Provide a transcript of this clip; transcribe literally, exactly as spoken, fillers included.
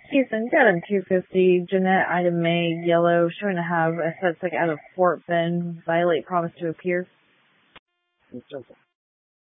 Houston, got him two fifty. Jeanette Ida May, yellow, showing to have a suspect out of Fort Bend, violate promise to appear.